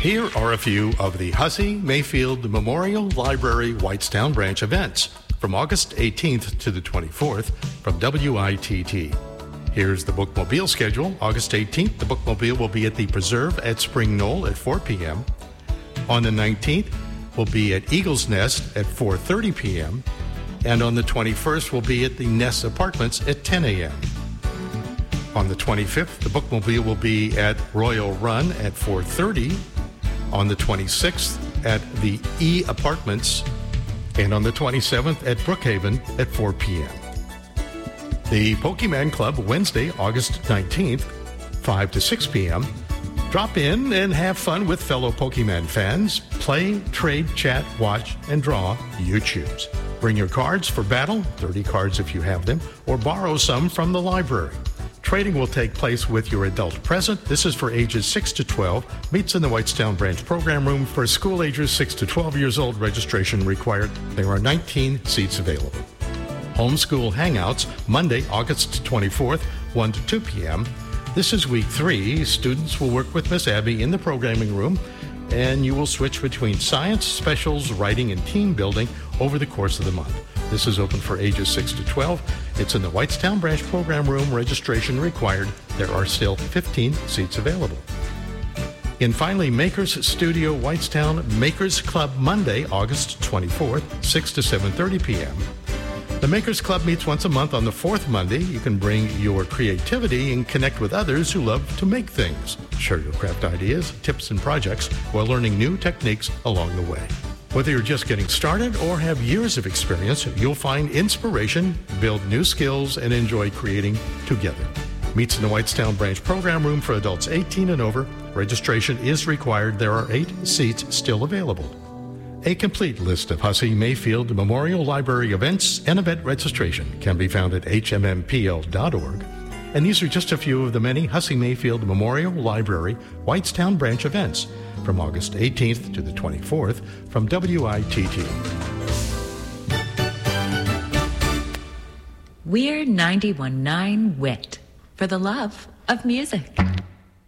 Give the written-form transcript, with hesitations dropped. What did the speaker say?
Here are a few of the Hussey Mayfield Memorial Library Whitestown Branch events from August 18th to the 24th from WITT. Here's the Bookmobile schedule. August 18th, the Bookmobile will be at the Preserve at Spring Knoll at 4 p.m. On the 19th, we'll be at Eagle's Nest at 4:30 p.m. And on the 21st, we'll be at the Ness Apartments at 10 a.m. On the 25th, the Bookmobile will be at Royal Run at 4:30. On the 26th, at the E Apartments. And on the 27th, at Brookhaven at 4 p.m. The Pokemon Club, Wednesday, August 19th, 5 to 6 p.m. Drop in and have fun with fellow Pokemon fans. Play, trade, chat, watch, and draw. You choose. Bring your cards for battle, 30 cards if you have them, or borrow some from the library. Trading will take place with your adult present. This is for ages 6 to 12. Meets in the Whitestown Branch Program Room for school ages 6 to 12 years old. Registration required. There are 19 seats available. Homeschool Hangouts, Monday, August 24th, 1 to 2 p.m. This is week 3. Students will work with Miss Abby in the programming room, and you will switch between science, specials, writing, and team building over the course of the month. This is open for ages 6 to 12. It's in the Whitestown Branch Program Room. Registration required. There are still 15 seats available. And finally, Makers Studio Whitestown Makers Club, Monday, August 24th, 6 to 7:30 p.m. The Makers Club meets once a month on the fourth Monday. You can bring your creativity and connect with others who love to make things. Share your craft ideas, tips, and projects while learning new techniques along the way. Whether you're just getting started or have years of experience, you'll find inspiration, build new skills, and enjoy creating together. Meets in the Whitestown Branch Program Room for adults 18 and over. Registration is required. There are 8 seats still available. A complete list of Hussey Mayfield Memorial Library events and event registration can be found at hmmpl.org. And these are just a few of the many Hussey Mayfield Memorial Library Whitestown Branch events from August 18th to the 24th from WITT. We're 91.9 WIT for the love of music.